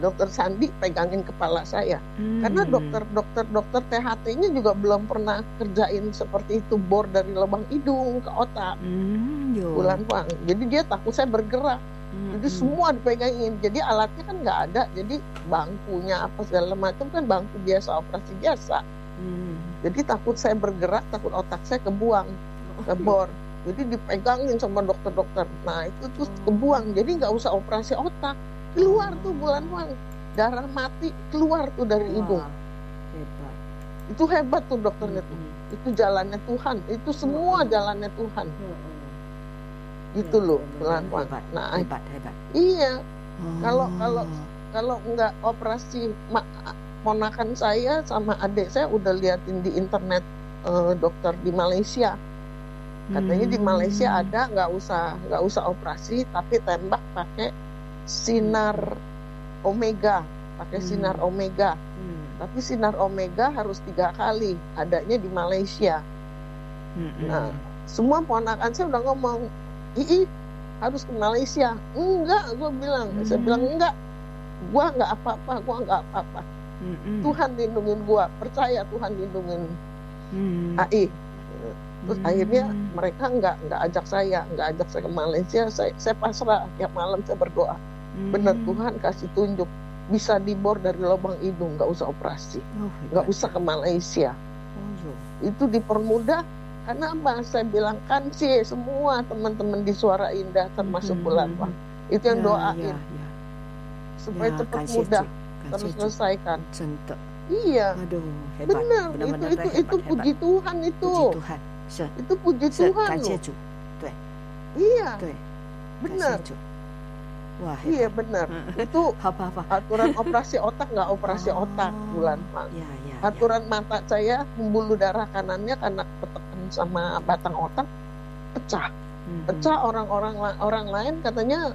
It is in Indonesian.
Dokter Sandi pegangin kepala saya. Karena dokter THT-nya juga belum pernah kerjain seperti itu, bor dari lubang hidung ke otak. Bulan Puang. Jadi dia takut saya bergerak. Jadi semua dipegangin. Jadi alatnya kan nggak ada. Jadi bangkunya apa segala macam kan bangku biasa, operasi biasa. Jadi takut saya bergerak, takut otak saya kebuang ke bor. Jadi dipegangin sama dokter-dokter. Nah itu tuh kebuang. Jadi nggak usah operasi otak. Keluar tuh Bulan Puang. Darah mati keluar tuh dari hidung. Hebat. Itu hebat tuh dokternya tuh. Itu jalannya Tuhan. Itu semua jalannya Tuhan. Gitu loh Bulan Puang. Nah, hebat. Iya. Kalau nggak operasi, ponakan saya sama adik saya udah liatin di internet dokter di Malaysia. Katanya di Malaysia ada nggak usah operasi, tapi tembak pakai sinar omega, sinar omega. Tapi sinar omega harus 3 kali, adanya di Malaysia. Nah, semua ponakan saya udah ngomong, harus ke Malaysia. Enggak, saya bilang enggak. Gua nggak apa-apa. Tuhan lindungin gua, percaya Tuhan lindungin AI. Terus akhirnya mereka nggak ajak saya ke Malaysia. Saya pasrah, tiap malam saya berdoa. Benar Tuhan kasih tunjuk, bisa dibor dari lubang hidung, nggak usah operasi, nggak usah ke Malaysia. Itu dipermudah karena apa? Saya bilang kan sih semua teman-teman di Suara Indah termasuk Bulan Puang itu yang doain supaya cepat mudah terselesaikan. Iya, benar. Itu puji Tuhan itu. Itu puji Tuhan loh. Iya, benar. Wah, iya benar. Itu aturan operasi otak nggak operasi otak Bulan Puang. Aturan mata saya pembuluh darah kanannya karena ketekan sama batang otak pecah. Orang lain katanya